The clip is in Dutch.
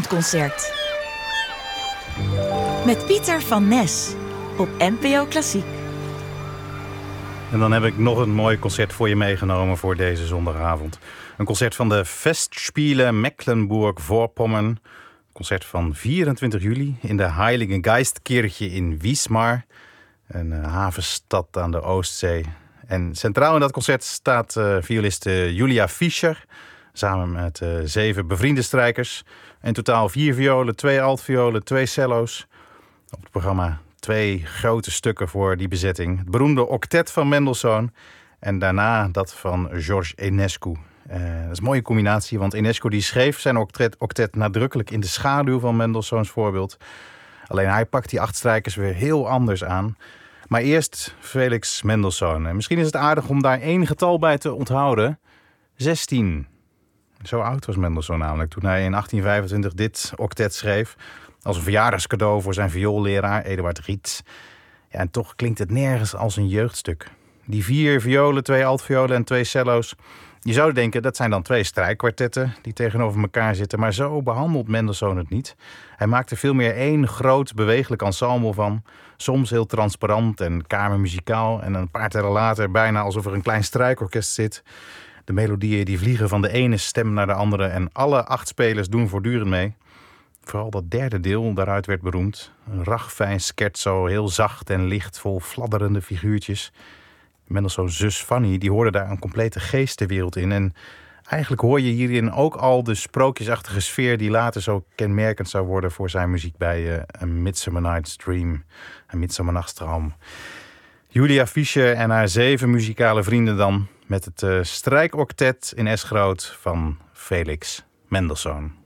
Zondagavondconcert. Met Pieter van Nes op NPO Klassiek. En dan heb ik nog een mooi concert voor je meegenomen voor deze zondagavond. Een concert van de Festspiele Mecklenburg-Vorpommern. Concert van 24 juli in de Heilige Geistkirche in Wismar. Een havenstad aan de Oostzee. En centraal in dat concert staat violiste Julia Fischer. Samen met 7 bevriende strijkers. In totaal 4 violen, 2 altviolen, 2 cello's. Op het programma 2 grote stukken voor die bezetting. Het beroemde octet van Mendelssohn. En daarna dat van George Enescu. Dat is een mooie combinatie, want Enescu die schreef zijn octet nadrukkelijk in de schaduw van Mendelssohns voorbeeld. Alleen hij pakt die 8 strijkers weer heel anders aan. Maar eerst Felix Mendelssohn. En misschien is het aardig om daar 1 getal bij te onthouden. 16. Zo oud was Mendelssohn namelijk toen hij in 1825 dit octet schreef. Als een verjaardagscadeau voor zijn vioolleraar Eduard Rietz. Ja, en toch klinkt het nergens als een jeugdstuk. Die 4 violen, 2 altviolen en 2 cello's. Je zou denken dat zijn dan 2 strijkkwartetten die tegenover elkaar zitten. Maar zo behandelt Mendelssohn het niet. Hij maakt er veel meer 1 groot bewegelijk ensemble van. Soms heel transparant en kamermuzikaal. En een paar tellen later bijna alsof er een klein strijkorkest zit. De melodieën die vliegen van de ene stem naar de andere. En alle 8 spelers doen voortdurend mee. Vooral dat derde deel, daaruit werd beroemd. Een ragfijn scherzo, heel zacht en licht, vol fladderende figuurtjes. Mendelssohn's zus Fanny, die hoorde daar een complete geestenwereld in. En eigenlijk hoor je hierin ook al de sprookjesachtige sfeer die later zo kenmerkend zou worden voor zijn muziek bij A Midsummer Night's Dream, een Midsomernachtstroom. Julia Fischer en haar 7 muzikale vrienden dan met het strijkoctet in S groot van Felix Mendelssohn.